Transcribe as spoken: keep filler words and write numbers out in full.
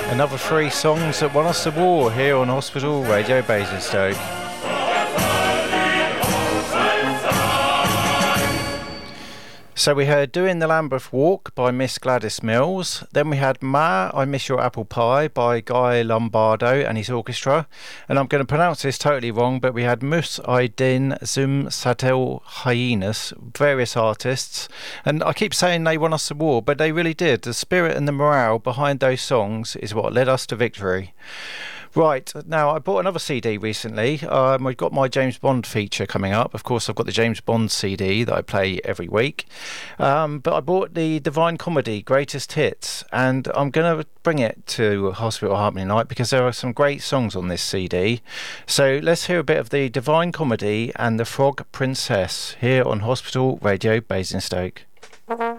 Another three songs that won us the war here on Hospital Radio Basingstoke. So we heard Doing the Lambeth Walk by Miss Gladys Mills. Then we had Ma, I Miss Your Apple Pie by Guy Lombardo and his orchestra. And I'm going to pronounce this totally wrong, but we had Mus Aydin Zum Satel Hyenas, various artists. And I keep saying they won us the war, but they really did. The spirit and the morale behind those songs is what led us to victory. Right, now I bought another C D recently. Um, we've got my James Bond feature coming up. Of course, I've got the James Bond C D that I play every week. Um, but I bought the Divine Comedy Greatest Hits, and I'm going to bring it to Hospital Harmony Night because there are some great songs on this C D. So let's hear a bit of the Divine Comedy and the Frog Princess here on Hospital Radio Basingstoke.